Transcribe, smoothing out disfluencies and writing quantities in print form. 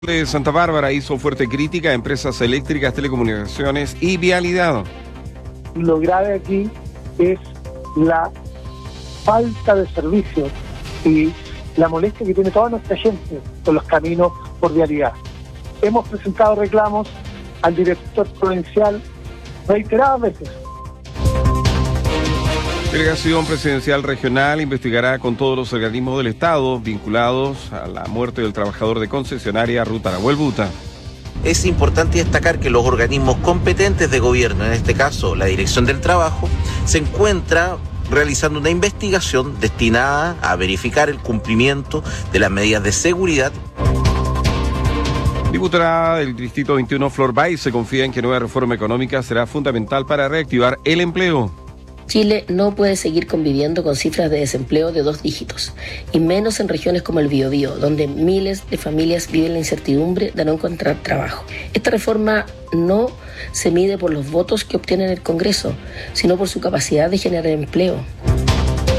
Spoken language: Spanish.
De Santa Bárbara hizo fuerte crítica a empresas eléctricas, telecomunicaciones y vialidad. Lo grave aquí es la falta de servicios y la molestia que tiene toda nuestra gente con los caminos por vialidad. Hemos presentado reclamos al director provincial reiteradas veces. Delegación Presidencial Regional investigará con todos los organismos del Estado vinculados a la muerte del trabajador de concesionaria Ruta Nahuel Buta. Es importante destacar que los organismos competentes de gobierno, en este caso la Dirección del Trabajo, se encuentra realizando una investigación destinada a verificar el cumplimiento de las medidas de seguridad. Diputada del Distrito 21, Flor Báez, se confía en que nueva reforma económica será fundamental para reactivar el empleo. Chile no puede seguir conviviendo con cifras de desempleo de 2 dígitos, y menos en regiones como el Biobío, donde miles de familias viven la incertidumbre de no encontrar trabajo. Esta reforma no se mide por los votos que obtiene en el Congreso, sino por su capacidad de generar empleo.